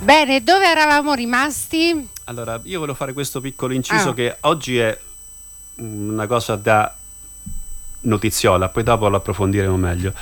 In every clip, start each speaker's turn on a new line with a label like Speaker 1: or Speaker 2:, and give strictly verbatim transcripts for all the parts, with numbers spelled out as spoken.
Speaker 1: Bene, dove eravamo rimasti?
Speaker 2: Allora, io volevo fare questo piccolo inciso
Speaker 1: Ah.
Speaker 2: che oggi è una cosa da notiziola, poi dopo lo approfondiremo meglio.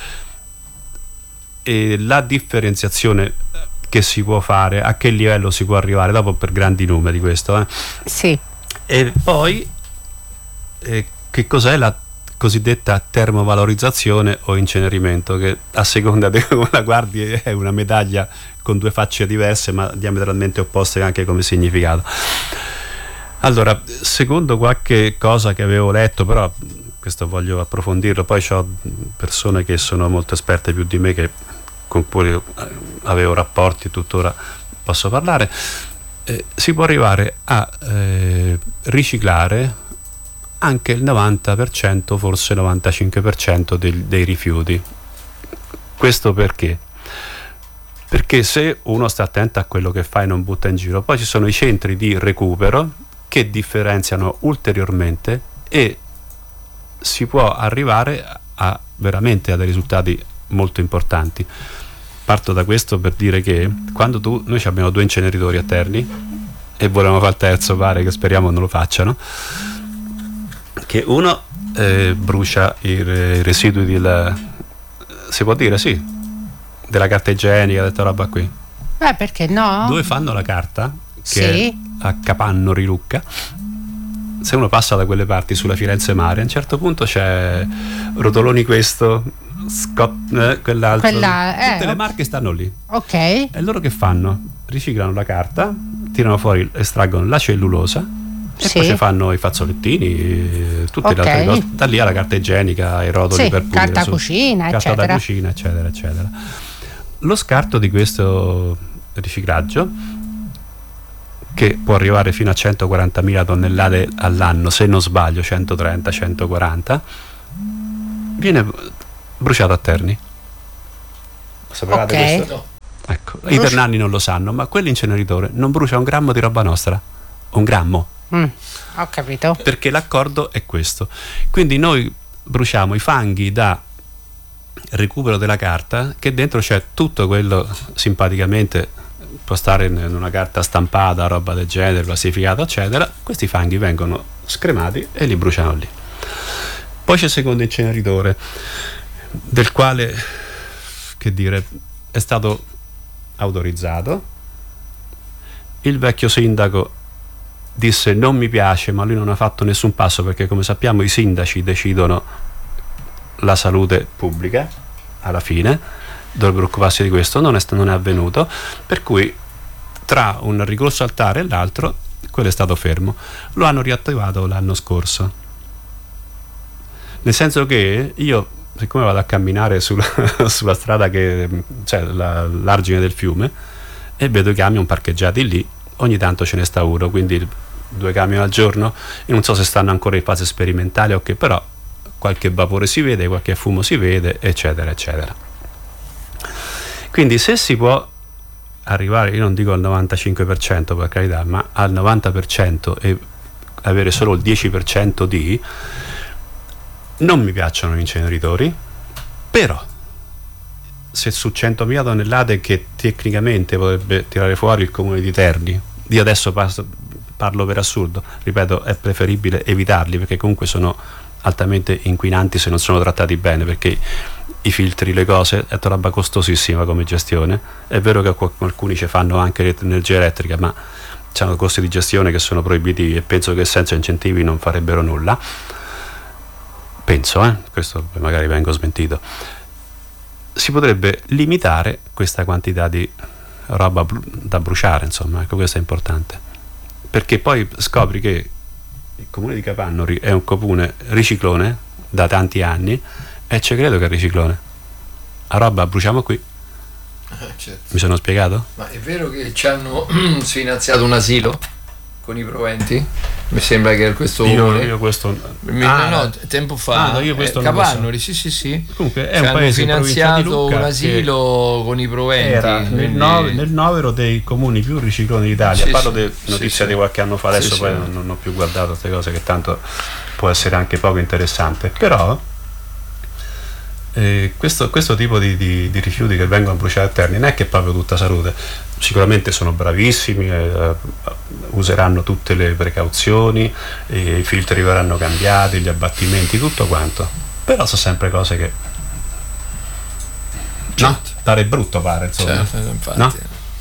Speaker 2: E la differenziazione che si può fare, a che livello si può arrivare, dopo per grandi numeri questo, eh?
Speaker 1: Sì.
Speaker 2: E poi eh, che cos'è la cosiddetta termovalorizzazione o incenerimento, che a seconda di come la guardi è una medaglia con due facce diverse ma diametralmente opposte anche come significato. Allora, secondo qualche cosa che avevo letto, però questo voglio approfondirlo, poi ho persone che sono molto esperte più di me, che con cui avevo rapporti e tuttora posso parlare, eh, si può arrivare a eh, riciclare anche il novanta per cento, forse il novantacinque per cento dei, dei rifiuti. Questo perché? Perché se uno sta attento a quello che fa e non butta in giro, poi ci sono i centri di recupero che differenziano ulteriormente e si può arrivare a veramente a dei risultati molto importanti. Parto da questo per dire che quando tu, noi abbiamo due inceneritori a Terni e volevamo fare il terzo, pare che speriamo non lo facciano, che uno eh, brucia i, i residui del, si può dire, sì, della carta igienica, questa roba qui.
Speaker 1: Beh, perché no?
Speaker 2: Dove fanno la carta, che
Speaker 1: Sì.
Speaker 2: è a Capanno Rilucca. Se uno passa da quelle parti sulla Firenze Mare, a un certo punto c'è Rotoloni questo, Scott, eh, quell'altro,
Speaker 1: Quella- eh,
Speaker 2: tutte le
Speaker 1: ok.
Speaker 2: marche stanno lì.
Speaker 1: Ok.
Speaker 2: E loro che fanno? Riciclano la carta, tirano fuori, estraggono la cellulosa e
Speaker 1: Sì.
Speaker 2: poi ci fanno i fazzolettini, eh, tutte le
Speaker 1: Ok.
Speaker 2: altre cose, da lì alla carta igienica, i rotoli
Speaker 1: Sì,
Speaker 2: per pulire,
Speaker 1: carta
Speaker 2: su-
Speaker 1: cucina,
Speaker 2: carta
Speaker 1: eccetera.
Speaker 2: da cucina, eccetera, eccetera. Lo scarto di questo riciclaggio, che può arrivare fino a centoquarantamila tonnellate all'anno, se non sbaglio centotrenta centoquaranta, viene bruciato a Terni. Sapevate
Speaker 1: Ok.
Speaker 2: questo?
Speaker 3: No.
Speaker 2: Ecco, i
Speaker 1: Brucia-
Speaker 2: ternani non lo sanno, ma quell'inceneritore non brucia un grammo di roba nostra, un grammo,
Speaker 1: Mm, ho capito.
Speaker 2: perché l'accordo è questo. Quindi noi bruciamo i fanghi da recupero della carta, che dentro c'è tutto quello, simpaticamente può stare in una carta stampata, roba del genere, plastificata, eccetera. Questi fanghi vengono scremati e li bruciano lì. Poi c'è il secondo inceneritore, del quale, che dire, è stato autorizzato. Il vecchio sindaco disse non mi piace, ma lui non ha fatto nessun passo, perché come sappiamo i sindaci decidono la salute pubblica alla fine, dovrebbero occuparsi di questo, non è, non è avvenuto, per cui tra un ricorso al TAR e l'altro quello è stato fermo. Lo hanno riattivato l'anno scorso, nel senso che io, siccome vado a camminare sulla, sulla strada che cioè la, l'argine del fiume, e vedo i camion parcheggiati lì, ogni tanto ce ne sta uno, quindi due camion al giorno. Io non so se stanno ancora in fase sperimentale o che, però qualche vapore si vede, qualche fumo si vede, eccetera eccetera. Quindi se si può arrivare, io non dico al novantacinque per cento per carità, ma al novanta per cento e avere solo il dieci per cento di, non mi piacciono gli inceneritori, però se su centomila tonnellate che tecnicamente potrebbe tirare fuori il comune di Terni, io adesso passo, parlo per assurdo, ripeto, è preferibile evitarli, perché comunque sono altamente inquinanti se non sono trattati bene, perché i filtri, le cose, è una roba costosissima come gestione. È vero che alcuni ci fanno anche l'energia elettrica, ma hanno costi di gestione che sono proibitivi, e penso che senza incentivi non farebbero nulla. Penso, eh? Questo magari vengo smentito. Si potrebbe limitare questa quantità di roba da bruciare, insomma, ecco, questo è importante, perché poi scopri che il comune di Capannori è un comune riciclone da tanti anni, e ci credo che è riciclone. A roba bruciamo qui.
Speaker 3: Eh, certo.
Speaker 2: Mi sono spiegato?
Speaker 3: Ma è vero che ci hanno sfinanziato un asilo con i proventi? Mi sembra che questo
Speaker 2: Io,
Speaker 3: comune.
Speaker 2: io questo
Speaker 3: Mi-
Speaker 2: ah,
Speaker 3: no, tempo fa.
Speaker 2: ah, no, io questo
Speaker 3: eh,
Speaker 2: non lo so.
Speaker 3: Capannori, sì, sì, sì.
Speaker 2: Comunque è
Speaker 3: Ci
Speaker 2: un
Speaker 3: hanno
Speaker 2: paese in provincia di
Speaker 3: finanziato
Speaker 2: Lucca
Speaker 3: un asilo con i proventi.
Speaker 2: era nel,
Speaker 3: quindi-
Speaker 2: nove- nel novero dei comuni più ricicloni d'Italia.
Speaker 3: Sì,
Speaker 2: Parlo
Speaker 3: sì,
Speaker 2: di
Speaker 3: sì,
Speaker 2: notizia
Speaker 3: sì.
Speaker 2: di qualche anno fa, adesso
Speaker 3: Sì,
Speaker 2: poi
Speaker 3: sì.
Speaker 2: Non, non ho più guardato queste cose, che tanto può essere anche poco interessante, però eh, questo, questo tipo di, di, di rifiuti che vengono bruciati a Terni non è che è proprio tutta salute. sicuramente sono bravissimi, eh, useranno tutte le precauzioni, i filtri verranno cambiati, gli abbattimenti, tutto quanto, però sono sempre cose che
Speaker 3: certo.
Speaker 2: no? Pare brutto, pare, insomma,
Speaker 3: certo, infatti.
Speaker 2: no?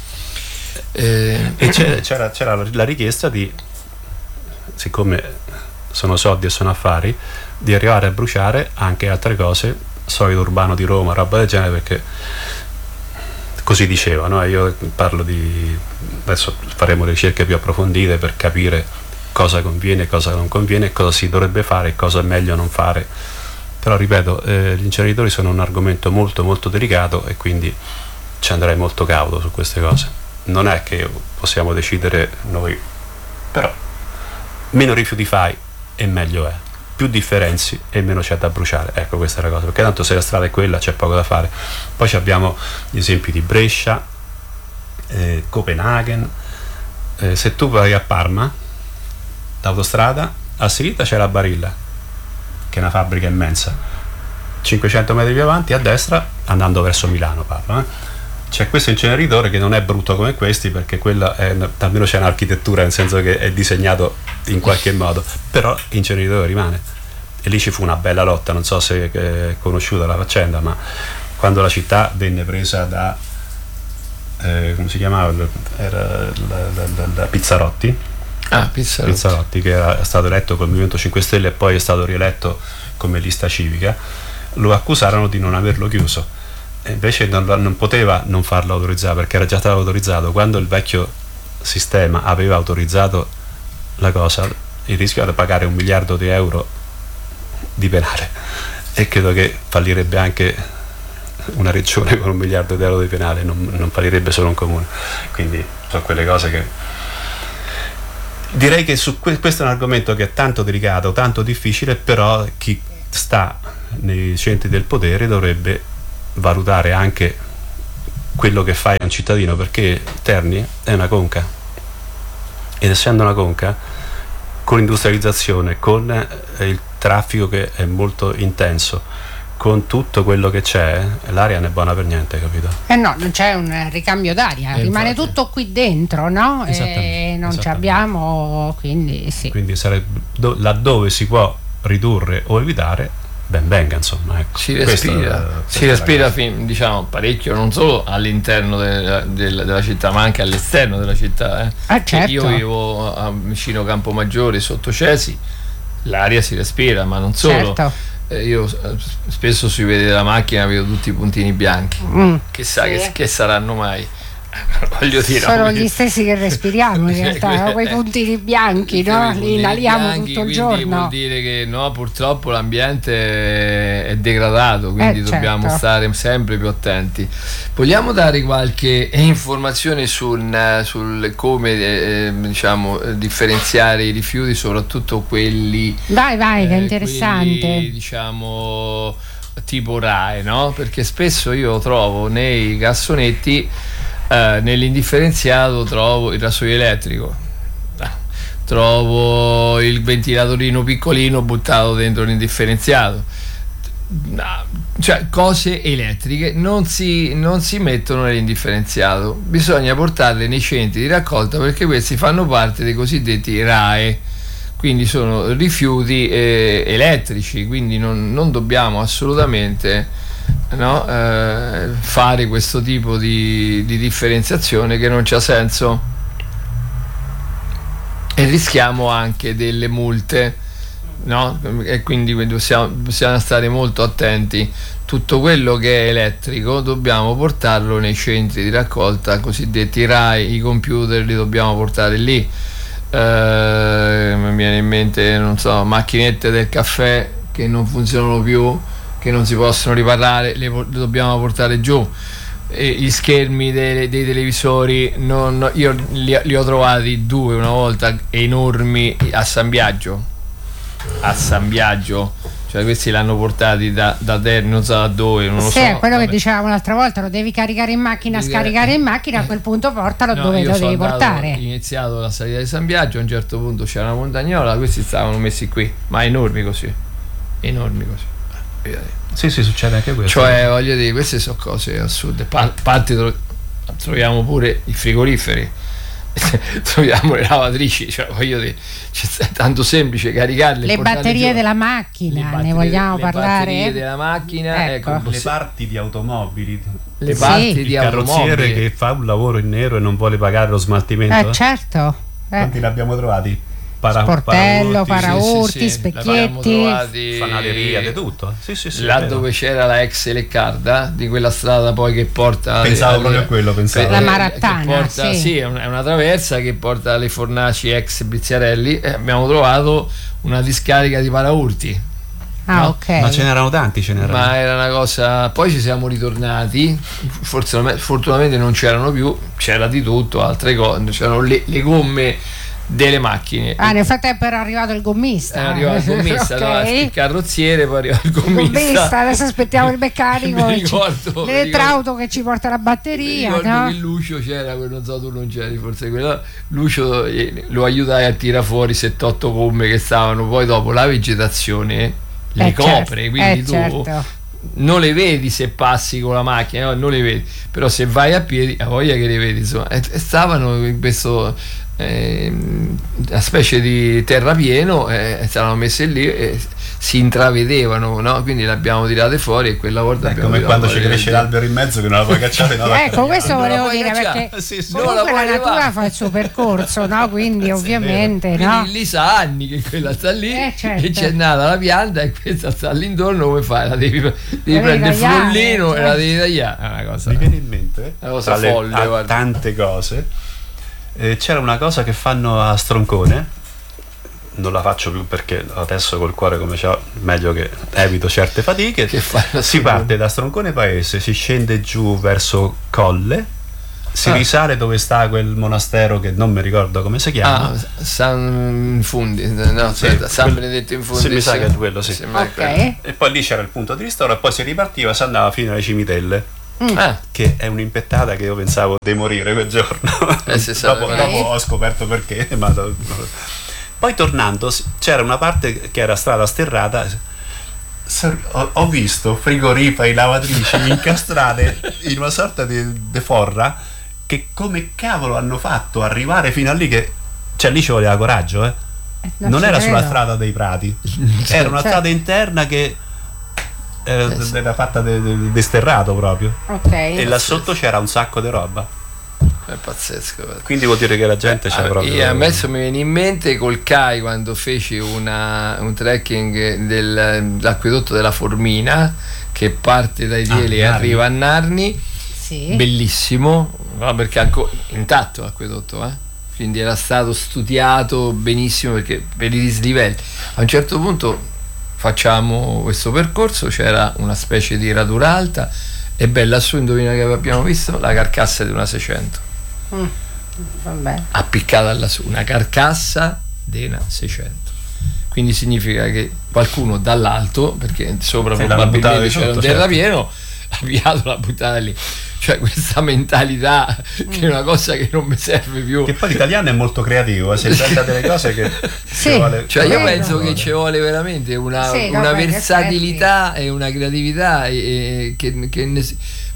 Speaker 3: eh,
Speaker 2: E c'era, c'era, c'era la richiesta di, siccome sono soldi e sono affari, di arrivare a bruciare anche altre cose, solito urbano di Roma, roba del genere, perché così dicevano, eh? Io parlo di, adesso faremo ricerche più approfondite per capire cosa conviene, cosa non conviene, cosa si dovrebbe fare e cosa è meglio non fare, però ripeto, eh, gli inceneritori sono un argomento molto molto delicato e quindi ci andrei molto cauto su queste cose. Non è che possiamo decidere noi, però meno rifiuti fai e meglio è, più differenzi e meno c'è da bruciare, ecco, questa è la cosa, perché tanto se la strada è quella c'è poco da fare. Poi abbiamo gli esempi di Brescia, eh, Copenaghen, eh, se tu vai a Parma, l'autostrada, a sinistra c'è la Barilla, che è una fabbrica immensa, cinquecento metri più avanti a destra, andando verso Milano parlo, eh, c'è questo inceneritore che non è brutto come questi, perché quella è, almeno c'è un'architettura, nel senso che è disegnato in qualche modo, però l'inceneritore rimane, e lì ci fu una bella lotta, non so se è conosciuta la faccenda, ma quando la città venne presa da eh, come si chiamava, era la, la, la, la Pizzarotti,
Speaker 3: ah, Pizzarotti.
Speaker 2: Pizzarotti, che era stato eletto col Movimento cinque Stelle e poi è stato rieletto come lista civica, lo accusarono di non averlo chiuso. E invece non, non poteva non farlo autorizzare, perché era già stato autorizzato. Quando il vecchio sistema aveva autorizzato la cosa, il rischio era pagare un miliardo di euro di penale, e credo che fallirebbe anche una regione con un miliardo di euro di penale, non, non fallirebbe solo un comune. Quindi sono quelle cose che direi che su que- questo è un argomento che è tanto delicato, tanto difficile, però chi sta nei centri del potere dovrebbe valutare anche quello che fai a un cittadino, perché Terni è una conca, ed essendo una conca, con l'industrializzazione, con il traffico che è molto intenso, con tutto quello che c'è, l'aria non è buona per niente, capito?
Speaker 1: Eh no, non c'è un ricambio d'aria,
Speaker 2: eh,
Speaker 1: rimane
Speaker 2: infatti.
Speaker 1: tutto qui dentro, no?
Speaker 2: Esattamente,
Speaker 1: E non ci
Speaker 2: esattamente.
Speaker 1: abbiamo, quindi sì.
Speaker 2: Quindi sarebbe, do, laddove si può ridurre o evitare, ben venga, insomma, ecco.
Speaker 3: Si respira,
Speaker 2: Questo,
Speaker 3: si respira fin, diciamo, parecchio, non solo all'interno della, della, della città, ma anche all'esterno della città. Eh.
Speaker 1: Ah, certo.
Speaker 3: Io vivo a, vicino Campomaggiore, sotto Cesi, l'aria si respira, ma non solo.
Speaker 1: Certo.
Speaker 3: Eh, io eh, spesso si vede la macchina, vedo tutti i puntini bianchi.
Speaker 1: Mm,
Speaker 3: Chissà
Speaker 1: sì.
Speaker 3: che, che saranno mai. Voglio dire,
Speaker 1: sono
Speaker 3: no,
Speaker 1: gli stessi che respiriamo in realtà, no? Quei puntini bianchi, no? Li inaliamo
Speaker 3: bianchi,
Speaker 1: tutto il
Speaker 3: quindi
Speaker 1: giorno.
Speaker 3: vuol dire che no, purtroppo l'ambiente è degradato, quindi
Speaker 1: Eh,
Speaker 3: dobbiamo
Speaker 1: certo.
Speaker 3: stare sempre più attenti. Vogliamo dare qualche informazione sul, sul come eh, diciamo differenziare i rifiuti, soprattutto quelli
Speaker 1: Vai, vai, che è
Speaker 3: eh,
Speaker 1: interessante.
Speaker 3: quelli, diciamo tipo R A E, no? Perché spesso io trovo nei cassonetti, eh, nell'indifferenziato trovo il rasoio elettrico, eh, trovo il ventilatorino piccolino buttato dentro l'indifferenziato, cioè cose elettriche non si, non si mettono nell'indifferenziato, bisogna portarle nei centri di raccolta, perché questi fanno parte dei cosiddetti R A E, quindi sono rifiuti eh, elettrici, quindi non, non dobbiamo assolutamente no, eh, fare questo tipo di, di differenziazione, che non c'ha senso, e rischiamo anche delle multe, no? E quindi possiamo, possiamo stare molto attenti. Tutto quello che è elettrico dobbiamo portarlo nei centri di raccolta cosiddetti R A E, i computer li dobbiamo portare lì. Uh, mi viene in mente, non so, macchinette del caffè che non funzionano più, che non si possono riparare, le, le dobbiamo portare giù. E gli schermi dei, dei televisori, non, io li, li ho trovati due una volta enormi a San Biagio, a San Biagio, cioè questi l'hanno portati da, da Terni, non so da dove, non lo
Speaker 1: sì,
Speaker 3: so.
Speaker 1: è quello
Speaker 3: Vabbè.
Speaker 1: che dicevamo l'altra volta, lo devi caricare in macchina,
Speaker 3: Devi-
Speaker 1: scaricare in macchina, a quel punto portalo
Speaker 3: No,
Speaker 1: dove
Speaker 3: io
Speaker 1: lo
Speaker 3: sono
Speaker 1: devi
Speaker 3: andato-
Speaker 1: portare.
Speaker 3: Ho iniziato la salita di San Biagio, a un certo punto c'era una montagnola, questi stavano messi qui, ma enormi così, enormi così. Eh,
Speaker 2: Sì, sì, succede anche questo.
Speaker 3: Cioè, voglio dire, queste sono cose assurde. Pa- parti, te lo- troviamo pure i frigoriferi, troviamo le lavatrici, cioè voglio dire, è tanto semplice caricarle.
Speaker 1: Le batterie della macchina, batterie, ne vogliamo
Speaker 3: le
Speaker 1: parlare?
Speaker 3: Le batterie della macchina,
Speaker 1: ecco.
Speaker 3: ecco,
Speaker 2: le parti di automobili,
Speaker 3: le parti
Speaker 2: sì.
Speaker 3: di
Speaker 2: il carrozziere
Speaker 3: automobili
Speaker 2: che fa un lavoro in nero e non vuole pagare lo smaltimento.
Speaker 1: Eh, certo. Eh.
Speaker 2: Quanti l'abbiamo trovati? Para,
Speaker 1: Sportello, paraurti,
Speaker 3: sì, sì, sì.
Speaker 1: specchietti,
Speaker 2: fanaderia, di tutto. Sì, sì, sì,
Speaker 3: là dove c'era la ex Leccarda, di quella strada poi che porta.
Speaker 2: Pensavo
Speaker 3: alle,
Speaker 2: proprio a quello, pensavo.
Speaker 1: La Marattana,
Speaker 3: porta,
Speaker 1: sì.
Speaker 3: sì, è una, è una traversa che porta alle fornaci ex Bizziarelli e abbiamo trovato una discarica di paraurti.
Speaker 1: Ah,
Speaker 3: no?
Speaker 1: ok.
Speaker 2: Ma ce n'erano tanti, ce n'erano.
Speaker 3: Ma era una cosa. Poi ci siamo ritornati, forse, fortunatamente non c'erano più, c'era di tutto, altre cose, c'erano le, le gomme delle macchine.
Speaker 1: Ah, nel frattempo era arrivato il gommista.
Speaker 3: È arrivato il gommista,
Speaker 1: okay.
Speaker 3: no, il carrozziere, poi arriva il gommista.
Speaker 1: Il gommista, adesso aspettiamo il meccanico,
Speaker 3: mi ricordo,
Speaker 1: l'elettrauto che ci porta la batteria.
Speaker 3: Mi ricordo
Speaker 1: no?
Speaker 3: che Lucio c'era, non so, tu non c'eri, forse quello. Lucio lo aiutai a tirare fuori sette otto gomme che stavano, poi dopo la vegetazione le
Speaker 1: eh,
Speaker 3: copre,
Speaker 1: certo.
Speaker 3: quindi
Speaker 1: eh,
Speaker 3: tu
Speaker 1: certo.
Speaker 3: non le vedi se passi con la macchina, no? Non le vedi, però se vai a piedi ha voglia che le vedi, insomma. E stavano in questo eh, una specie di terrapieno, eh, stavano messe lì e si intravedevano, no? Quindi le abbiamo tirate fuori e quella volta
Speaker 2: è come quando ci cresce l'albero in mezzo che non la puoi cacciare. No,
Speaker 1: ecco, questo
Speaker 3: non
Speaker 1: volevo dire,
Speaker 3: cacciare.
Speaker 1: perché
Speaker 3: sì, sì.
Speaker 1: comunque la, la natura
Speaker 3: levare.
Speaker 1: fa il suo percorso, no? Quindi ovviamente
Speaker 3: Quindi
Speaker 1: no?
Speaker 3: lì sa anni che quella sta lì
Speaker 1: eh, certo.
Speaker 3: e c'è nata la pianta e questa sta all'intorno, come fai? La devi, devi
Speaker 1: devi
Speaker 3: prendere il
Speaker 1: tagliare,
Speaker 3: frullino
Speaker 1: certo.
Speaker 3: e la devi tagliare. È una cosa,
Speaker 2: mi viene in mente,
Speaker 3: una cosa
Speaker 2: tra
Speaker 3: folle,
Speaker 2: le, a tante cose, eh, c'era una cosa che fanno a Stroncone, non la faccio più perché adesso col cuore come c'ho, meglio che evito certe fatiche.
Speaker 3: Che
Speaker 2: si parte da Stroncone Paese, si scende giù verso Colle, si
Speaker 3: ah.
Speaker 2: risale dove sta quel monastero che non mi ricordo come si chiama.
Speaker 3: Ah, San Fundi, no,
Speaker 2: sì,
Speaker 3: aspetta, San
Speaker 2: quel,
Speaker 3: Benedetto in Fundi.
Speaker 2: Se mi sa che è quello, sì.
Speaker 1: Okay.
Speaker 2: Quello. E poi lì c'era il punto di ristoro e poi si ripartiva, si andava fino alle Cimitelle.
Speaker 1: Mm.
Speaker 3: Ah.
Speaker 2: Che è un'impettata che io pensavo di morire quel giorno.
Speaker 3: Eh,
Speaker 2: dopo,
Speaker 1: okay.
Speaker 2: dopo ho scoperto perché. Ma poi tornando c'era una parte che era strada sterrata. Ho, ho visto frigoriferi, lavatrici incastrate in una sorta di, di forra. Che come cavolo hanno fatto arrivare fino a lì? Che cioè lì ci voleva coraggio, eh? Non, non era credo. Sulla strada dei prati, era una strada interna che era, eh, sì. era fatta di sterrato proprio.
Speaker 1: Okay.
Speaker 2: E là sotto c'era un sacco di roba.
Speaker 3: È pazzesco.
Speaker 2: Quindi vuol dire che la gente c'è
Speaker 3: ah,
Speaker 2: proprio.
Speaker 3: Io, adesso mi viene in mente col C A I quando feci una, un trekking dell'acquedotto della Formina che parte dai Dieli ah, e arriva a Narni.
Speaker 1: Sì.
Speaker 3: Bellissimo, no, perché ancora intatto l'acquedotto, eh? Quindi era stato studiato benissimo perché per i dislivelli. A un certo punto facciamo questo percorso, c'era una specie di radura alta e bella su, indovina che abbiamo visto? La carcassa di una seicento.
Speaker 1: Mm, vabbè.
Speaker 3: Appiccata lassù, una carcassa di una seicento. Quindi significa che qualcuno dall'alto, perché sopra
Speaker 2: se
Speaker 3: probabilmente c'era un terrapieno,
Speaker 2: certo.
Speaker 3: ha avviato la buttata lì. Cioè questa mentalità mm. che è una cosa che non mi serve più.
Speaker 2: Che poi l'italiano è molto creativo, si inventa delle cose che
Speaker 1: sì.
Speaker 2: ci vuole.
Speaker 3: Cioè io
Speaker 1: Credo.
Speaker 3: penso che ci vuole veramente una,
Speaker 1: sì,
Speaker 3: una
Speaker 1: no,
Speaker 3: versatilità e una creatività e, e, che, che ne,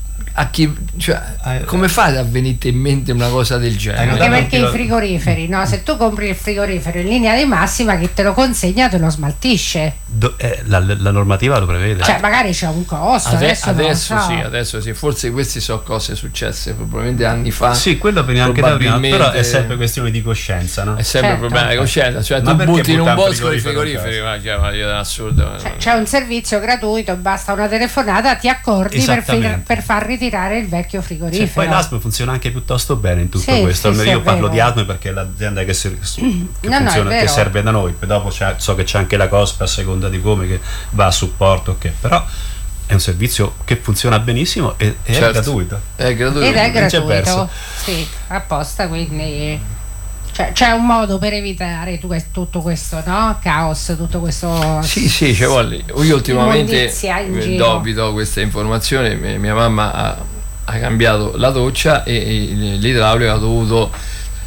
Speaker 3: a chi, cioè, come fate a venire in mente una cosa del genere?
Speaker 1: Anche perché i frigoriferi, no? Se tu compri il frigorifero in linea di massima, chi te lo consegna te lo smaltisce.
Speaker 2: Do, eh, la, la normativa lo prevede.
Speaker 1: Cioè magari c'è un costo.
Speaker 3: Ade-
Speaker 1: adesso
Speaker 3: adesso
Speaker 1: non so.
Speaker 3: sì, adesso sì. Forse queste sono cose successe probabilmente anni fa.
Speaker 2: Sì, quello veniva anche da prima, però è sempre questione di coscienza, no?
Speaker 3: È sempre
Speaker 1: certo.
Speaker 3: un problema di coscienza. Cioè
Speaker 2: ma
Speaker 3: tu butti in un bosco i
Speaker 2: frigoriferi,
Speaker 3: frigoriferi, ma è assurdo.
Speaker 1: Cioè, c'è un servizio gratuito, basta una telefonata, ti accordi per, fi- per far ritirare il vecchio frigorifero.
Speaker 2: Cioè, poi l'A S M funziona anche piuttosto bene in tutto
Speaker 1: sì,
Speaker 2: questo.
Speaker 1: sì,
Speaker 2: Io
Speaker 1: sì,
Speaker 2: parlo di A S M perché è l'azienda che, si, che,
Speaker 1: no,
Speaker 2: funziona,
Speaker 1: no,
Speaker 2: che serve da noi. Poi dopo c'è, so che c'è anche la COSP a seconda di come che va a supporto, okay. Però è un servizio che funziona benissimo e, e
Speaker 3: certo.
Speaker 2: è gratuito.
Speaker 3: È gratuito.
Speaker 1: Ed è
Speaker 2: gratuito.
Speaker 1: gratuito. Sì, apposta, quindi cioè, c'è un modo per evitare tu, tutto questo, no? Caos, tutto questo.
Speaker 3: Sì, sì, ci vuole. Io ultimamente do, vi do questa informazione. Mia mamma ha, ha cambiato la doccia e l'idraulico ha dovuto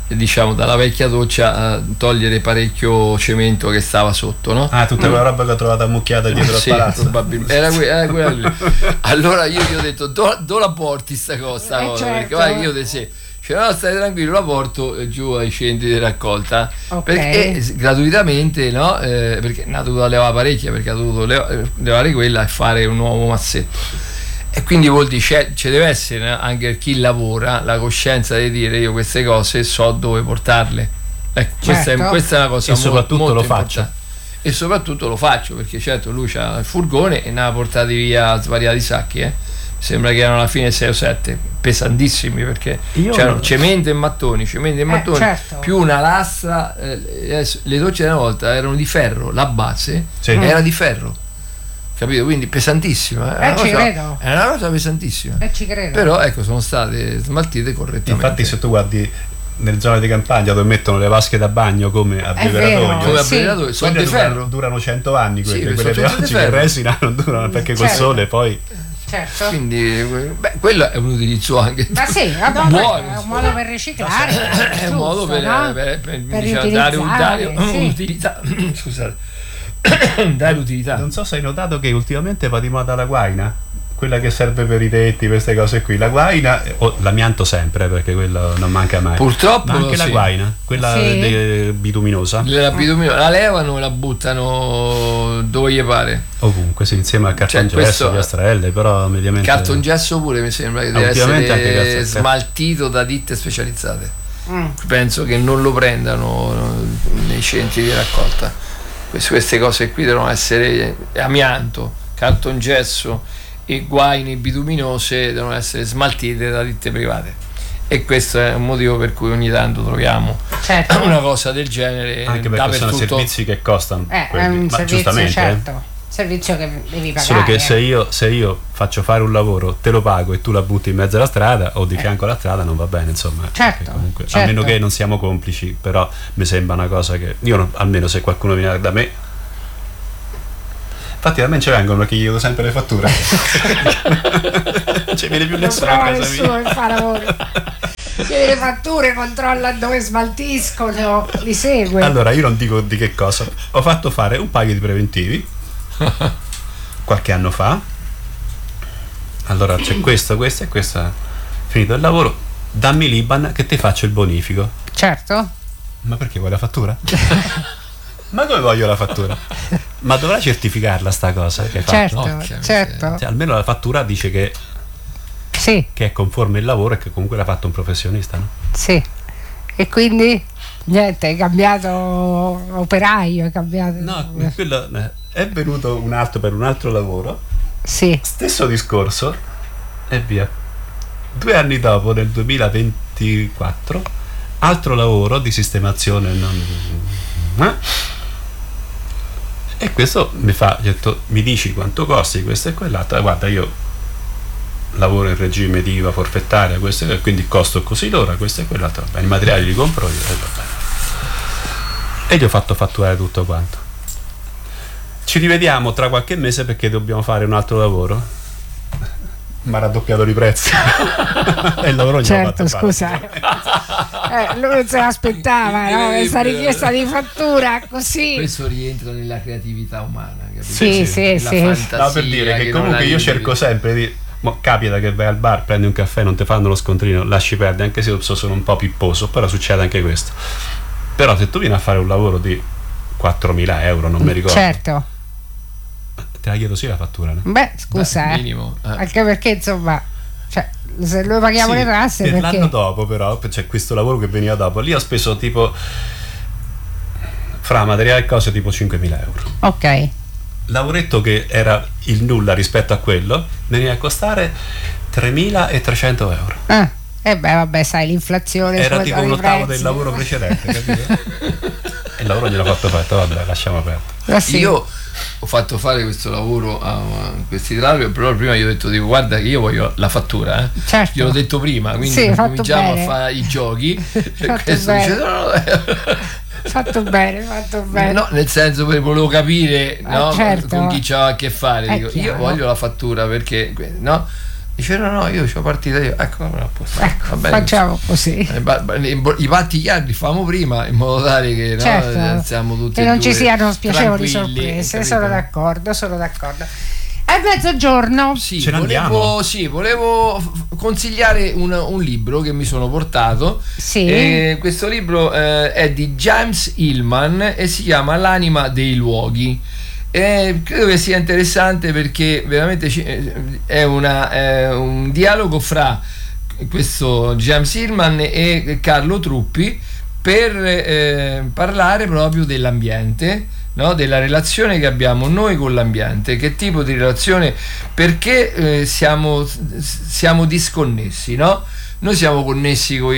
Speaker 3: diciamo dalla vecchia doccia a togliere parecchio cemento che stava sotto, no?
Speaker 2: Ah, tutta quella roba che ho trovato ammucchiata dietro
Speaker 3: sì,
Speaker 2: al palazzo.
Speaker 3: Probabilmente era, que- era quella lì. Allora io gli ho detto do, do la porti sta cosa, sta
Speaker 1: Eh,
Speaker 3: cosa
Speaker 1: certo.
Speaker 3: perché guarda, io te sì. Cioè, no, stai tranquillo, la porto giù ai centri di raccolta,
Speaker 1: Ok.
Speaker 3: perché gratuitamente, no? Eh, perché ne ha dovuto levare parecchia, perché ha dovuto leva- levare quella e fare un nuovo massetto. E quindi vuol dire c'è, ci deve essere anche per chi lavora la coscienza di dire io queste cose so dove portarle. Ecco, questa, è,
Speaker 1: Certo.
Speaker 3: questa è una cosa
Speaker 2: E
Speaker 3: molto,
Speaker 2: soprattutto
Speaker 3: molto
Speaker 2: lo
Speaker 3: importante.
Speaker 2: faccio.
Speaker 3: E soprattutto lo faccio perché certo lui c'ha il furgone e ne ha portati via svariati sacchi, eh. Sembra che erano alla fine sei o sette, pesantissimi, perché
Speaker 2: Io
Speaker 3: c'erano
Speaker 2: non-
Speaker 3: cemento e mattoni, cemento e
Speaker 1: Eh,
Speaker 3: mattoni,
Speaker 1: certo.
Speaker 3: più una lastra. Eh, adesso, le docce di una volta erano di ferro, la base
Speaker 2: Sì.
Speaker 3: era di ferro, capito? Quindi pesantissima.
Speaker 1: Eh,
Speaker 3: una
Speaker 1: ci
Speaker 3: cosa-
Speaker 1: credo.
Speaker 3: È una cosa pesantissima.
Speaker 1: E ci credo.
Speaker 3: Però ecco, sono state smaltite correttamente.
Speaker 2: Infatti se tu guardi nelle zone di campagna dove mettono le vasche da bagno come a
Speaker 1: È vero.
Speaker 2: Beveratoio,
Speaker 3: Come
Speaker 1: Sì.
Speaker 3: abbrevieratore, sono
Speaker 2: quelle
Speaker 3: di
Speaker 2: durano,
Speaker 3: ferro.
Speaker 2: durano cento anni,
Speaker 3: Sì,
Speaker 2: quelle,
Speaker 3: sono
Speaker 2: quelle di
Speaker 3: tutte di
Speaker 2: oggi che
Speaker 3: ferro.
Speaker 2: resina non durano perché col
Speaker 1: Certo.
Speaker 2: sole poi
Speaker 1: Certo.
Speaker 3: Quindi, beh, quello è un utilizzo anche
Speaker 1: Ma sì, vabbè,
Speaker 3: buono.
Speaker 1: è un modo per riciclare.
Speaker 3: È un modo per,
Speaker 1: giusto, no?
Speaker 3: per, per,
Speaker 1: Per
Speaker 3: diciamo, dare, un- dare
Speaker 1: riutilizzare, sì.
Speaker 3: utilità. Scusate, dare utilità.
Speaker 2: non so se hai notato che ultimamente va di moda la guaina, quella che serve per i tetti, queste cose qui, la guaina o l'amianto sempre perché quello non manca mai,
Speaker 3: Purtroppo
Speaker 2: ma anche la
Speaker 3: sì.
Speaker 2: guaina, quella
Speaker 1: Sì.
Speaker 2: de- bituminosa
Speaker 3: La, bitumino- la levano e la buttano dove gli pare.
Speaker 2: ovunque, sì, insieme al cartongesso,
Speaker 3: Cioè, questo-
Speaker 2: piastrelle, però mediamente
Speaker 3: Cartongesso pure mi sembra che deve
Speaker 2: ultimamente anche
Speaker 3: essere
Speaker 2: cartongesso.
Speaker 3: smaltito da ditte specializzate.
Speaker 1: Mm.
Speaker 3: Penso che non lo prendano nei centri di raccolta. Queste, queste cose qui devono essere amianto, cartongesso e guaine bituminose devono essere smaltite da ditte private. E questo è un motivo per cui ogni tanto troviamo
Speaker 1: Certo.
Speaker 3: una cosa del genere
Speaker 2: anche perché sono
Speaker 3: dappertutto.
Speaker 2: servizi che costano
Speaker 1: Eh, è
Speaker 2: quelli,
Speaker 1: un
Speaker 2: ma
Speaker 1: servizio,
Speaker 2: giustamente, eh.
Speaker 1: certo. Servizio che devi pagare.
Speaker 2: Solo che se io, se io faccio fare un lavoro, te lo pago e tu la butti in mezzo alla strada o di fianco alla strada, non va bene, insomma.
Speaker 1: Certo,
Speaker 2: Perché comunque,
Speaker 1: certo.
Speaker 2: a meno che non siamo complici, però mi sembra una cosa che io non- almeno se qualcuno viene da me. Infatti da me ci vengono perché gli chiedo sempre le fatture. Non ci viene più
Speaker 1: non
Speaker 2: nessuno a
Speaker 1: trova
Speaker 2: casa
Speaker 1: nessuno
Speaker 2: mia.
Speaker 1: che fa lavoro. Chiede le fatture, controlla dove smaltiscono, li segue.
Speaker 2: Allora io non dico di che cosa. Ho fatto fare un paio di preventivi qualche anno fa. Allora c'è questo, questo e questo. Finito il lavoro, dammi l'Iban che ti faccio il bonifico.
Speaker 1: Certo.
Speaker 2: Ma perché vuoi la fattura? Ma come voglio la fattura? Ma dovrà certificarla sta cosa che hai
Speaker 1: Certo,
Speaker 2: fatto?
Speaker 3: Porca
Speaker 1: certo.
Speaker 2: Cioè, almeno la fattura dice che,
Speaker 1: Sì,
Speaker 2: che è conforme il lavoro e che comunque l'ha fatto un professionista, no?
Speaker 1: sì. E quindi niente, hai cambiato operaio, hai cambiato.
Speaker 2: No, quello, eh, è venuto un altro per un altro lavoro,
Speaker 1: Sì.
Speaker 2: stesso discorso e via. Due anni dopo, nel duemilaventiquattro, altro lavoro di sistemazione non, eh? E questo mi fa, gli ho detto, mi dici quanto costi questo e quell'altro? Guarda, io lavoro in regime di I V A forfettaria, questo e quindi il costo è così l'ora, questo e quell'altro, va bene, i materiali li compro io e va bene. E gli ho fatto fatturare tutto quanto. Ci rivediamo tra qualche mese perché dobbiamo fare un altro lavoro. Ma ha raddoppiato i prezzi. E il lavoro gli ho
Speaker 1: Certo,
Speaker 2: fatto
Speaker 1: scusa. Eh, lui non se l'aspettava, no? Questa richiesta di fattura così.
Speaker 3: Questo rientra nella creatività umana, capito?
Speaker 1: Sì, sì,
Speaker 3: La
Speaker 1: sì.
Speaker 3: fantasia
Speaker 2: No, per dire che
Speaker 3: non
Speaker 2: comunque
Speaker 3: hai
Speaker 2: io
Speaker 3: limiti.
Speaker 2: cerco sempre di. Mo, capita che vai al bar, prendi un caffè, non ti fanno lo scontrino, lasci perdere, anche se io sono un po' pipposo, però succede anche questo. Però se tu vieni a fare un lavoro di quattromila euro, non mi ricordo,
Speaker 1: Certo.
Speaker 2: te la chiedo sì la fattura, no?
Speaker 1: Beh, scusa,
Speaker 3: Beh,
Speaker 1: eh.
Speaker 3: minimo, eh.
Speaker 1: Anche perché insomma, cioè, se noi paghiamo
Speaker 2: Sì,
Speaker 1: le tasse
Speaker 2: per
Speaker 1: perché
Speaker 2: l'anno dopo però c'è questo lavoro che veniva dopo, lì ho speso tipo fra materiale e cose tipo cinquemila euro.
Speaker 1: ok.
Speaker 2: Lavoretto che era il nulla rispetto a quello veniva a costare tremilatrecento euro.
Speaker 1: Ah, e beh, vabbè, sai, l'inflazione
Speaker 2: Era
Speaker 1: come
Speaker 2: tipo
Speaker 1: sono
Speaker 2: un
Speaker 1: i
Speaker 2: ottavo
Speaker 1: prezzi.
Speaker 2: del lavoro precedente, capito? E il lavoro gliel'ho fatto fatto, vabbè, lasciamo aperto.
Speaker 1: Ah, sì.
Speaker 3: Io ho fatto fare questo lavoro a, a questi titolari, però prima gli ho detto dico, guarda che io voglio la fattura, eh.
Speaker 1: Certo.
Speaker 3: Gliel'ho detto prima, quindi
Speaker 1: Sì, fatto
Speaker 3: cominciamo
Speaker 1: bene.
Speaker 3: a fare i giochi.
Speaker 1: Fatto
Speaker 3: Questo
Speaker 1: bene.
Speaker 3: dice, no, no, no.
Speaker 1: Fatto bene, fatto bene.
Speaker 3: No, nel senso che volevo capire,
Speaker 1: Ah,
Speaker 3: no,
Speaker 1: certo.
Speaker 3: con chi c'aveva a che fare.
Speaker 1: È
Speaker 3: Dico, io
Speaker 1: chiaro.
Speaker 3: voglio la fattura perché, no? Dice no no, io c'ho partita io, ecco, allora,
Speaker 1: ecco
Speaker 3: va bene,
Speaker 1: facciamo così,
Speaker 3: eh, i patti chiari li famo prima in modo tale che,
Speaker 1: certo,
Speaker 3: no, siamo tutti
Speaker 1: che non ci siano spiacevoli
Speaker 3: tranquilli,
Speaker 1: sorprese,
Speaker 3: capito?
Speaker 1: sono d'accordo, sono d'accordo. È mezzogiorno.
Speaker 3: Sì,
Speaker 2: Ce ne
Speaker 3: volevo, sì, volevo consigliare un, un libro che mi sono portato.
Speaker 1: Sì.
Speaker 3: E questo libro eh, è di James Hillman e si chiama L'anima dei luoghi. E credo che sia interessante perché veramente è, una, è un dialogo fra questo James Hillman e Carlo Truppi per eh, parlare proprio dell'ambiente, no? Della relazione che abbiamo noi con l'ambiente, che tipo di relazione, perché eh, siamo, siamo disconnessi, no? Noi siamo connessi con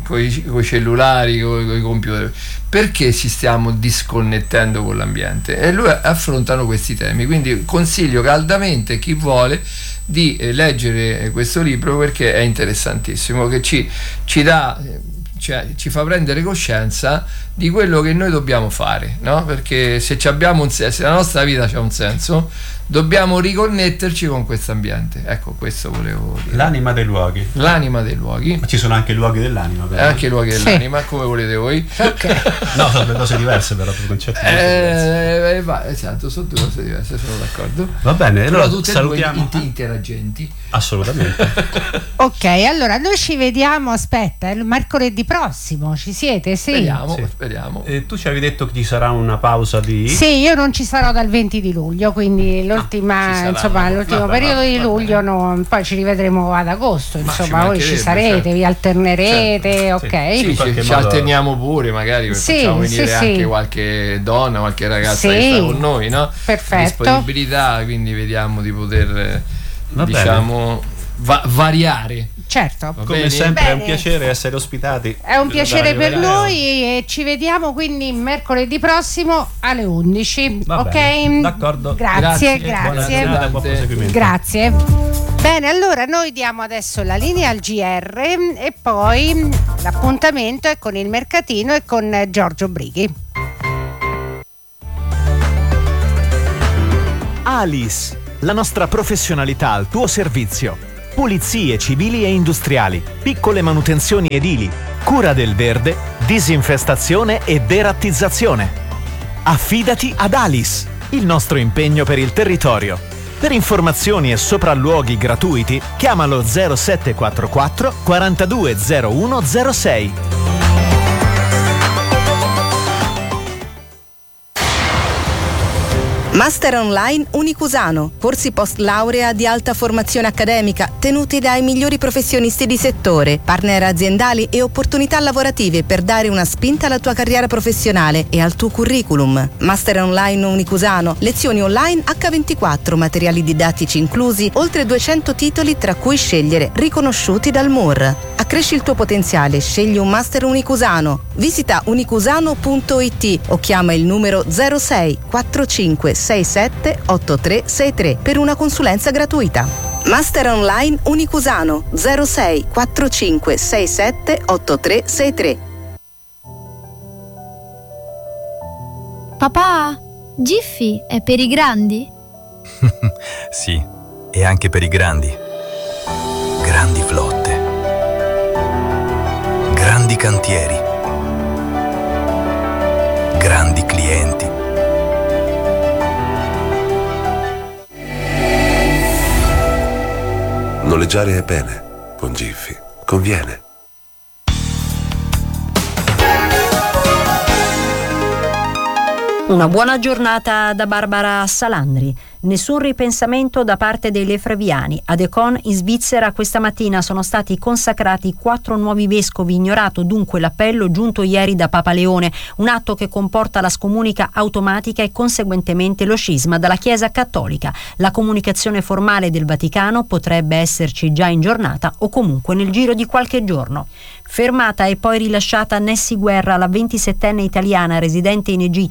Speaker 3: i cellulari, con i computer, perché ci stiamo disconnettendo con l'ambiente? E lui affrontano questi temi, quindi consiglio caldamente a chi vuole di eh, leggere questo libro perché è interessantissimo, che ci, ci dà, cioè, ci fa prendere coscienza di quello che noi dobbiamo fare, no? Perché se ci abbiamo un senso, se la nostra vita ha un senso, dobbiamo riconnetterci con questo ambiente. Ecco, questo volevo dire.
Speaker 2: L'anima dei luoghi.
Speaker 3: L'anima dei luoghi.
Speaker 2: Ma ci sono anche i luoghi dell'anima, però.
Speaker 3: E anche i luoghi
Speaker 1: sì.
Speaker 3: dell'anima, come volete voi.
Speaker 1: Okay.
Speaker 2: No, sono due cose diverse, però per concetti
Speaker 3: eh, eh, va, esatto, sono due cose diverse, sono d'accordo.
Speaker 2: Va bene,
Speaker 3: però
Speaker 2: allora
Speaker 3: tutte
Speaker 2: salutiamo.
Speaker 3: e due interagenti.
Speaker 2: Assolutamente.
Speaker 1: Ok, allora noi ci vediamo, aspetta, il mercoledì prossimo, ci siete? Sì.
Speaker 3: Speriamo,
Speaker 2: Sì.
Speaker 3: speriamo.
Speaker 2: Eh, tu ci avevi detto che ci sarà una pausa di...
Speaker 1: Sì, io non ci sarò dal venti di luglio, quindi l'ultima,
Speaker 3: ci sarà,
Speaker 1: insomma,
Speaker 3: no,
Speaker 1: l'ultimo
Speaker 3: vabbè,
Speaker 1: periodo
Speaker 3: vabbè,
Speaker 1: di
Speaker 3: vabbè.
Speaker 1: luglio, no, poi ci rivedremo ad agosto,
Speaker 3: Ma ci
Speaker 1: insomma, voi ci
Speaker 3: mancherebbe,
Speaker 1: sarete,
Speaker 3: certo.
Speaker 1: vi alternerete,
Speaker 2: Certo.
Speaker 1: ok?
Speaker 2: Sì,
Speaker 3: Sì,
Speaker 2: in qualche
Speaker 3: ci, ci
Speaker 2: modo-
Speaker 3: alterniamo pure, magari
Speaker 1: Sì,
Speaker 3: facciamo venire
Speaker 1: sì,
Speaker 3: anche
Speaker 1: sì.
Speaker 3: qualche donna, qualche ragazza
Speaker 1: Sì.
Speaker 3: che sta con noi, no?
Speaker 1: Perfetto.
Speaker 3: Disponibilità, quindi vediamo di poter eh,
Speaker 2: Va
Speaker 3: diciamo va- variare.
Speaker 1: Certo.
Speaker 3: Va
Speaker 2: Come
Speaker 3: bene?
Speaker 2: sempre è un
Speaker 1: Bene.
Speaker 2: piacere essere ospitati.
Speaker 1: È un piacere
Speaker 2: da
Speaker 1: per
Speaker 2: Radio
Speaker 1: noi e ci vediamo quindi mercoledì prossimo alle undici.
Speaker 2: Va
Speaker 1: ok?
Speaker 2: bene, d'accordo.
Speaker 1: Grazie,
Speaker 3: Grazie, buona
Speaker 1: grazie.
Speaker 3: giornata.
Speaker 2: Buon proseguimento.
Speaker 1: Grazie. Bene, allora noi diamo adesso la linea al G R e poi l'appuntamento è con il mercatino e con Giorgio Brighi.
Speaker 4: Alice, la nostra professionalità al tuo servizio. Pulizie civili e industriali, piccole manutenzioni edili, cura del verde, disinfestazione e derattizzazione. Affidati ad Alice, il nostro impegno per il territorio. Per informazioni e sopralluoghi gratuiti, chiamalo zero sette quattro quattro quarantadue zero uno zero sei.
Speaker 5: Master Online Unicusano, corsi post laurea di alta formazione accademica tenuti dai migliori professionisti di settore, partner aziendali e opportunità lavorative per dare una spinta alla tua carriera professionale e al tuo curriculum. Master Online Unicusano, lezioni online acca ventiquattro, materiali didattici inclusi, oltre duecento titoli tra cui scegliere, riconosciuti dal M U R. Accresci il tuo potenziale, scegli un Master Unicusano. Visita unicusano punto it o chiama il numero zero sei quattro cinque sei sette otto tre sei tre per una consulenza gratuita. Master Online Unicusano zero sei quattro cinque sei sette otto tre sei tre.
Speaker 6: Papà, Giffy è per i grandi?
Speaker 7: Sì, e anche per i grandi. Grandi flotte. Grandi cantieri. Grandi clienti.
Speaker 8: Noleggiare è bene, con Giffy conviene.
Speaker 9: Una buona giornata da Barbara Salandri. Nessun ripensamento da parte dei Lefebvriani. Ad Econ in Svizzera questa mattina sono stati consacrati quattro nuovi vescovi, ignorato dunque l'appello giunto ieri da Papa Leone, un atto che comporta la scomunica automatica e conseguentemente lo scisma dalla Chiesa Cattolica. La comunicazione formale del Vaticano potrebbe esserci già in giornata o comunque nel giro di qualche giorno. Fermata e poi rilasciata Nessi Guerra, la ventisettenne italiana residente in Egitto, protagonista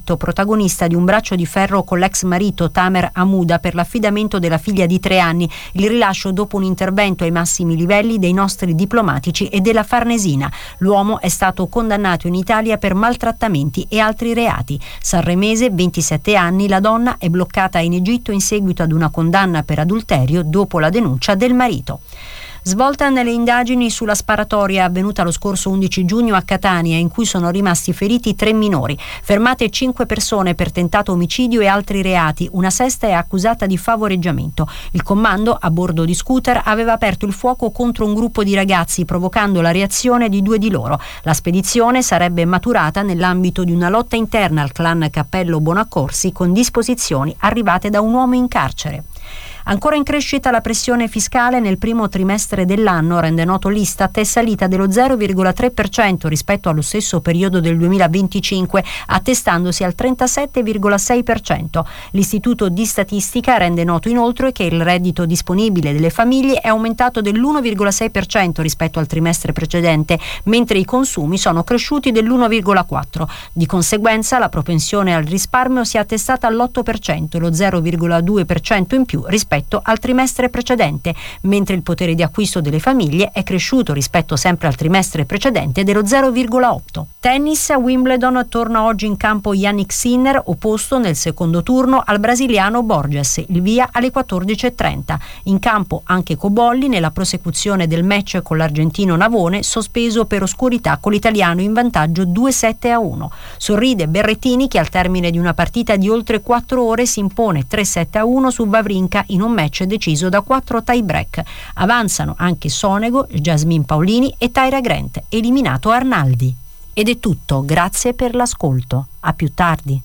Speaker 9: protagonista di un braccio di ferro con l'ex marito Tamer Hamouda per l'affidamento della figlia di tre anni, il rilascio dopo un intervento ai massimi livelli dei nostri diplomatici e della Farnesina. L'uomo è stato condannato in Italia per maltrattamenti e altri reati. Sanremese, ventisette anni, la donna è bloccata in Egitto in seguito ad una condanna per adulterio dopo la denuncia del marito. Svolta nelle indagini sulla sparatoria avvenuta lo scorso undici giugno a Catania, in cui sono rimasti feriti tre minori. Fermate cinque persone per tentato omicidio e altri reati. Una sesta è accusata di favoreggiamento. Il comando, a bordo di scooter, aveva aperto il fuoco contro un gruppo di ragazzi, provocando la reazione di due di loro. La spedizione sarebbe maturata nell'ambito di una lotta interna al clan Cappello Bonaccorsi, con disposizioni arrivate da un uomo in carcere. Ancora in crescita la pressione fiscale nel primo trimestre dell'anno, rende noto l'Istat, è salita dello zero virgola tre per cento rispetto allo stesso periodo del duemilaventicinque, attestandosi al trentasette virgola sei per cento. L'Istituto di Statistica rende noto inoltre che il reddito disponibile delle famiglie è aumentato dell'uno virgola sei per cento rispetto al trimestre precedente, mentre i consumi sono cresciuti dell'uno virgola quattro per cento. Di conseguenza la propensione al risparmio si è attestata all'otto per cento, lo zero virgola due per cento in più rispetto al trimestre precedente, mentre il potere di acquisto delle famiglie è cresciuto rispetto sempre al trimestre precedente dello zero virgola otto. Tennis, a Wimbledon torna oggi in campo Jannik Sinner, opposto nel secondo turno al brasiliano Borges, il via alle quattordici e trenta. In campo anche Cobolli nella prosecuzione del match con l'argentino Navone, sospeso per oscurità con l'italiano in vantaggio due sette a uno. Sorride Berrettini che al termine di una partita di oltre quattro ore si impone tre sette a uno su Wawrinka in un match deciso da quattro tie break. Avanzano anche Sonego, Jasmine Paolini e Tyra Grant, eliminato Arnaldi. Ed è tutto, grazie per l'ascolto. A più tardi.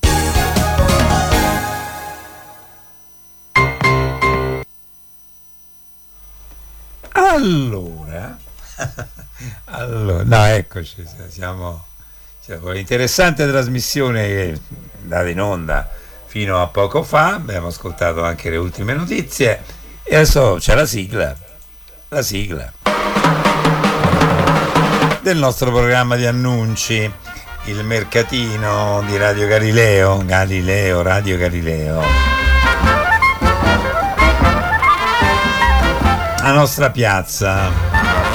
Speaker 10: Allora, allora no, eccoci, siamo, siamo interessante trasmissione che data in onda fino a poco fa, abbiamo ascoltato anche le ultime notizie e adesso c'è la sigla, la sigla del nostro programma di annunci, il mercatino di Radio Galileo, Galileo, Radio Galileo. La nostra piazza.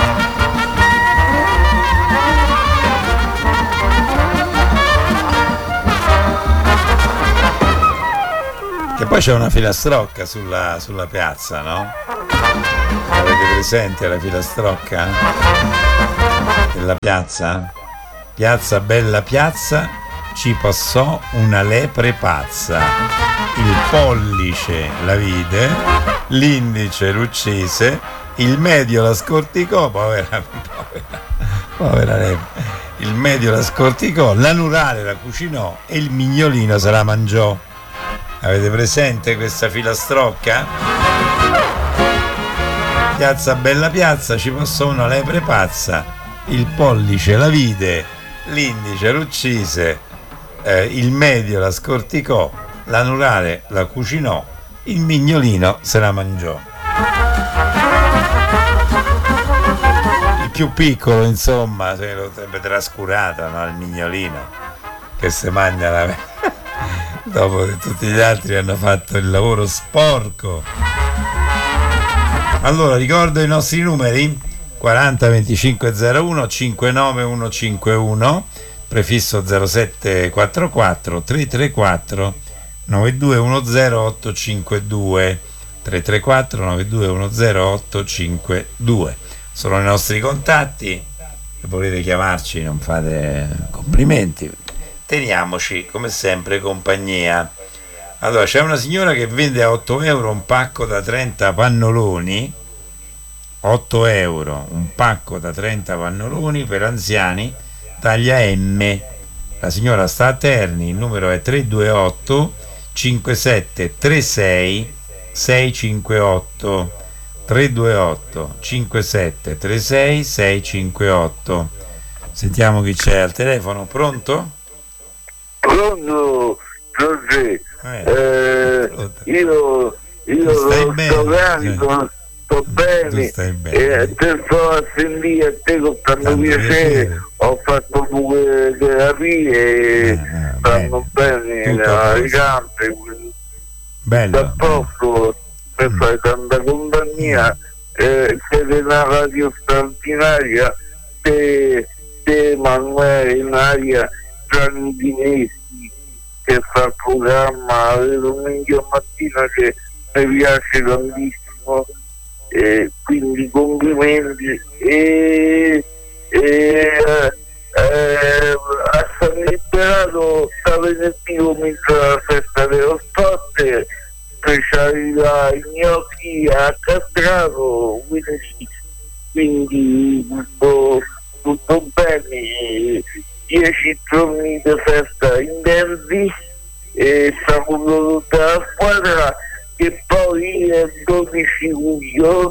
Speaker 10: Che poi c'è una filastrocca sulla, sulla piazza, no? Avete presente la filastrocca della piazza? Piazza bella piazza, ci passò una lepre pazza. Il pollice la vide, l'indice l'uccise, il medio la scorticò, povera, povera, povera lepre. Il medio la scorticò, l'anurale la cucinò e il mignolino se la mangiò. Avete presente questa filastrocca? Piazza bella piazza, ci passò una lepre pazza, il pollice la vide, l'indice l'uccise, eh, il medio la scorticò, l'anurale la cucinò, il mignolino se la mangiò. Il più piccolo, insomma, se lo sarebbe trascurata, no? Il mignolino che se mangia la dopo che tutti gli altri hanno fatto il lavoro sporco. Allora ricordo i nostri numeri: quaranta venticinque zero uno cinquantanove centocinquantuno, prefisso zero sette quattorquattro tre tre quattro nove due uno zero otto cinque due, tre tre quattro nove due uno zero otto cinque due. Sono i nostri contatti. Se volete chiamarci non fate complimenti, teniamoci come sempre compagnia. Allora, c'è una signora che vende a otto euro un pacco da trenta pannoloni, otto euro un pacco da trenta pannoloni per anziani, taglia M. La signora sta a Terni, il numero è tre due otto cinque sette tre sei sei cinque otto, tre due otto cinque sette tre sei sei cinque otto. Sentiamo chi c'è al telefono. Pronto?
Speaker 11: Pronto, Giorgi,
Speaker 10: Eh,
Speaker 11: eh, io, io
Speaker 10: stai
Speaker 11: sto
Speaker 10: bene?
Speaker 11: granico, sto bene,
Speaker 10: stai bene.
Speaker 11: e te sto a sentire a te con tanto
Speaker 10: Tanto
Speaker 11: piacere,
Speaker 10: piacere.
Speaker 11: ho fatto due terapie,
Speaker 10: Eh,
Speaker 11: stanno bene ai campi,
Speaker 10: bello,
Speaker 11: da posto per
Speaker 10: mm.
Speaker 11: fare tanta compagnia, eh, siete una radio straordinaria, te, te Emanuele in aria, Gianni Dinesi che fa il programma le domenica mattina, che mi piace tantissimo, eh, quindi complimenti. E, e eh, a San Liberato sta venerdì comincia la festa dello sport, specialità gnocchi a Castrato, quindi, quindi tutto, tutto bene, dieci giorni di festa intensi, e saluto tutta la squadra, che poi il dodici luglio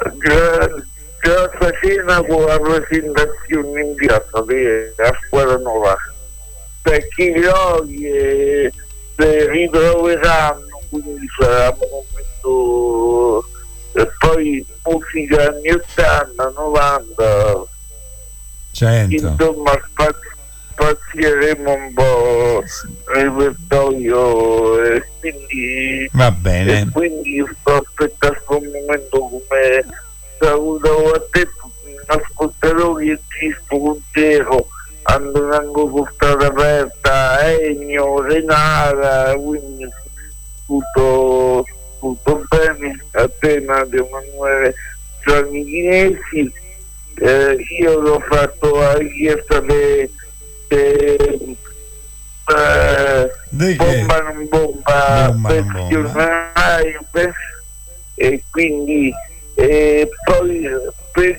Speaker 11: la cena con la presentazione in piazza della squadra nuova, perché gli eh, ritroveranno, quindi sarà un momento, e poi musica anni ottanta, novanta,
Speaker 10: cento.
Speaker 11: Insomma spaz- spazieremo un po' il repertorio, e quindi
Speaker 10: va bene,
Speaker 11: e quindi sto aspettando un momento. Come saluto a te, ascoltatori e Cisco Montero, andando con strada aperta, Ennio, Renata, quindi tutto, tutto bene. A te Nadia Emanuele, Gianni Chinesi, eh, io l'ho fatto la richiesta di eh, bomba non bomba,
Speaker 10: bomba,
Speaker 11: pensionario, e quindi e poi per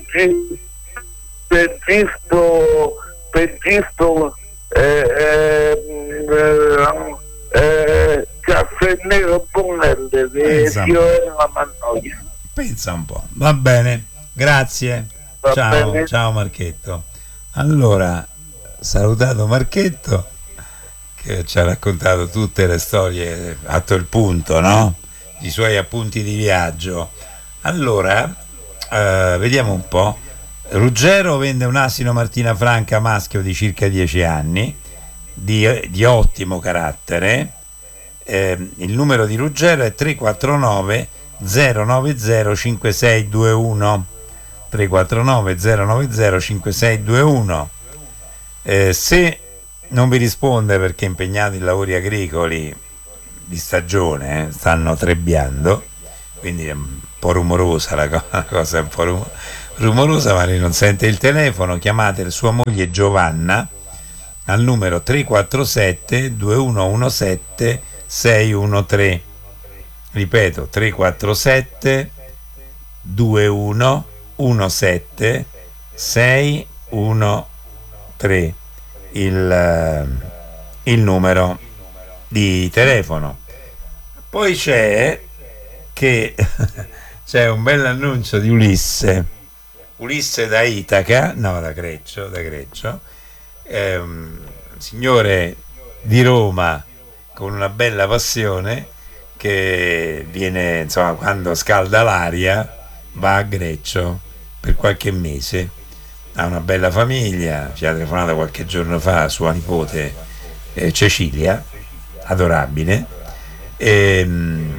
Speaker 11: per giusto per giusto eh, eh, eh, caffè nero Bonelle di Fiorella Mannoia.
Speaker 10: Pensa un po', va bene, grazie,
Speaker 11: va
Speaker 10: ciao,
Speaker 11: bene.
Speaker 10: Ciao Marchetto. Allora, salutato Marchetto, che ci ha raccontato tutte le storie, atto il punto, no? I suoi appunti di viaggio. Allora, eh, vediamo un po'. Ruggero vende un asino Martina Franca maschio di circa dieci anni, di, di ottimo carattere. Eh, il numero di Ruggero è tre quattro nove zero nove zero cinque sei due uno, tre quattro nove zero nove zero cinque sei due uno. Eh, se non vi risponde perché è impegnato in lavori agricoli di stagione, eh, stanno trebbiando, quindi è un po' rumorosa la cosa, la cosa è un po' rum- rumorosa, ma lei non sente il telefono. Chiamate sua moglie Giovanna al numero tre quattro sette due uno uno sette sei uno tre, ripeto tre quattro sette due uno uno sette sei uno tre, il, il numero di telefono. Poi c'è che c'è un bel annuncio di Ulisse Ulisse da Itaca, no da Greccio, da Greccio, eh, un signore di Roma con una bella passione, che viene, insomma, quando scalda l'aria va a Greccio per qualche mese, ha una bella famiglia, ci ha telefonato qualche giorno fa sua nipote eh, Cecilia, adorabile. E, um,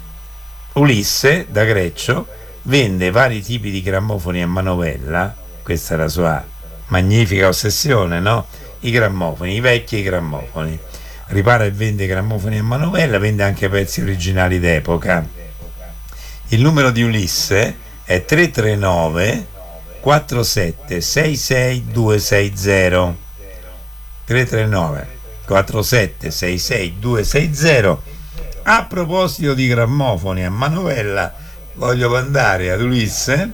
Speaker 10: Ulisse da Greccio vende vari tipi di grammofoni a manovella, questa è la sua magnifica ossessione, no? I grammofoni, i vecchi grammofoni. Ripara e vende grammofoni a manovella, vende anche pezzi originali d'epoca. Il numero di Ulisse è tre tre nove quattro sette sei sei due sei zero, tre tre nove quattro sette sei sei due sei zero. A proposito di grammofoni a manovella, voglio mandare ad Ulisse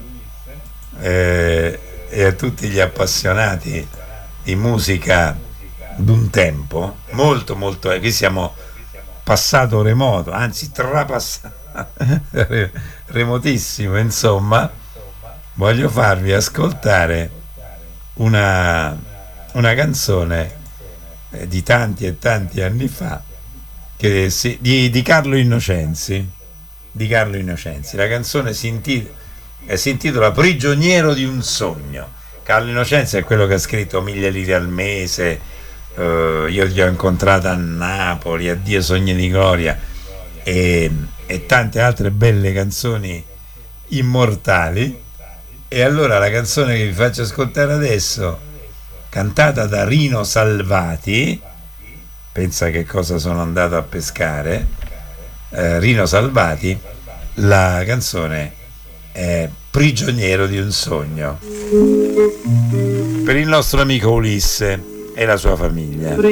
Speaker 10: eh, e a tutti gli appassionati di musica d'un tempo molto molto, eh, qui siamo passato remoto, anzi trapassato remotissimo, insomma, voglio farvi ascoltare una, una canzone eh, di tanti e tanti anni fa, che si, di, di Carlo Innocenzi di Carlo Innocenzi. La canzone si intitola, eh, si intitola Prigioniero di un sogno. Carlo Innocenzi è quello che ha scritto Mille lire al mese, uh, io ti ho incontrata a Napoli, Addio sogni di gloria e, e tante altre belle canzoni immortali. E allora la canzone che vi faccio ascoltare adesso, cantata da Rino Salvati, pensa che cosa sono andato a pescare, eh, Rino Salvati, la canzone è Prigioniero di un sogno, per il nostro amico Ulisse e la sua famiglia.